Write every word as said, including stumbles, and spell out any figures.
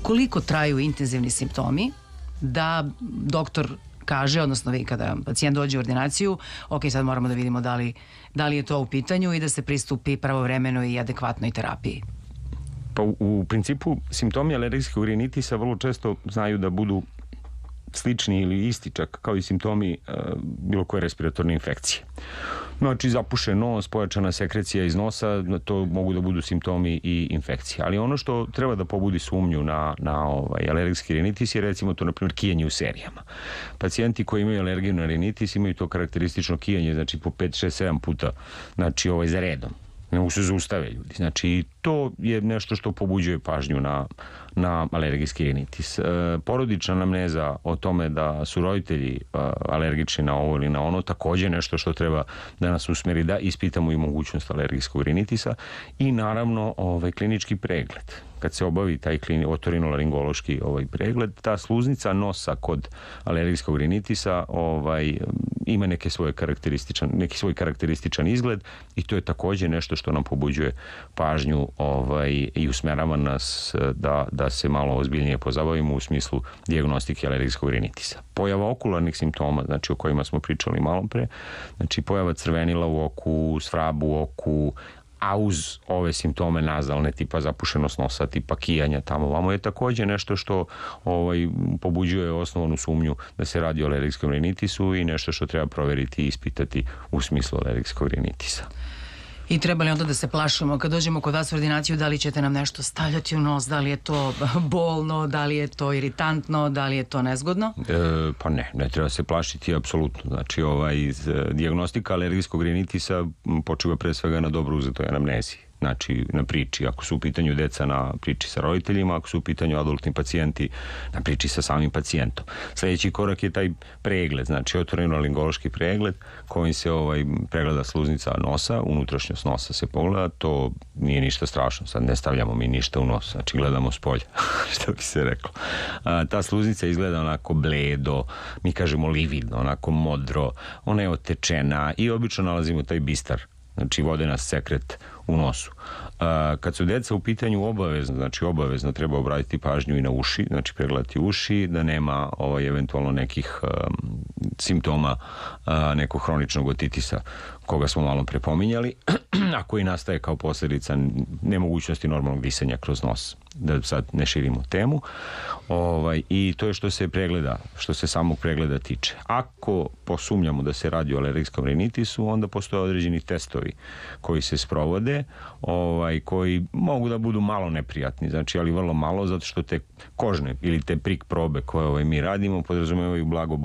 koliko traju intenzivni simptomi da doktor kaže, odnosno vi kada pacijent dođe u ordinaciju, ok, sad moramo da vidimo da li, da li je to u pitanju i da se pristupi pravovremenoj i adekvatnoj terapiji? Pa u, u principu simptomi alergijskog rinitisa vrlo često znaju da budu slični ili isti čak kao i simptomi uh, bilo koje respiratorne infekcije. Znači, zapušen nos, pojačana sekrecija iz nosa, to mogu da budu simptomi i infekcije. Ali ono što treba da pobudi sumnju na, na ovaj, alergijski rinitis je recimo to, na primjer, kijanje u serijama. Pacijenti koji imaju alergiju na rinitis imaju to karakteristično kijanje, znači po pet, šest, sedam puta, znači ovaj, za redom. Ne mogu se zaustave ljudi. Znači, to je nešto što pobuđuje pažnju na, na alergijski rinitis. E, porodična anamneza o tome da su roditelji a, alergični na ovo ili na ono, takođe nešto što treba da nas usmeri da ispitamo i mogućnost alergijskog rinitisa i naravno ovaj, klinički pregled. Kad se obavi taj klini, otorinolaringološki ovaj pregled, ta sluznica nosa kod alergijskog rinitisa ovaj, ima neke svoje karakterističan, neki svoj karakterističan izgled i to je takođe nešto što nam pobuđuje pažnju ovaj, i usmerava nas da, da se malo ozbiljnije pozabavimo u smislu dijagnostike alergijskog rinitisa. Pojava okularnih simptoma, znači o kojima smo pričali malo pre, znači pojava crvenila u oku, svrab u oku, a uz ove simptome nazalne tipa zapušenost nosa, tipa kijanja tamo vamo je takođe nešto što ovaj, pobuđuje osnovnu sumnju da se radi o alergijskom rinitisu i nešto što treba proveriti i ispitati u smislu alergijskog rinitisa. I treba li onda da se plašimo kad dođemo kod vas u ordinaciju, da li ćete nam nešto stavljati u nos, da li je to bolno, da li je to iritantno, da li je to nezgodno? E, pa ne, ne treba se plašiti apsolutno. Znači, ovaj, iz, dijagnostika alergijskog rinitisa počiva pre svega na dobro uzetoj anamnezi. Znači, na priči, ako su u pitanju deca, na priči sa roditeljima, ako su u pitanju adultni pacijenti, na priči sa samim pacijentom. Sljedeći korak je taj pregled, znači otorinolaringološki pregled kojim se ovaj, pregleda sluznica nosa, unutrašnjost nosa se pogleda, to nije ništa strašno, sad ne stavljamo mi ništa u nos, znači gledamo s polja, što bi se reklo. A, ta sluznica izgleda onako bledo, mi kažemo lividno, onako modro, ona je otečena i obično nalazimo taj bistar, znači vodena sekret u nosu. A, kad su deca u pitanju obavezno, znači obavezno treba obratiti pažnju i na uši, znači pregledati uši, da nema ovaj, eventualno nekih um, simptoma a, nekog hroničnog otitisa koga smo malo prepominjali, a koji nastaje kao posljedica nemogućnosti normalnog disanja kroz nos. Da sad ne širimo temu. Ovaj, i to je što se pregleda, što se samog pregleda tiče. Ako posumnjamo da se radi o alergijskom rinitisu, onda postoje određeni testovi koji se sprovode, ovaj, koji mogu da budu malo neprijatni, znači, ali vrlo malo, zato što te kožne ili te prik probe koje ovaj, mi radimo podrazumevaju blago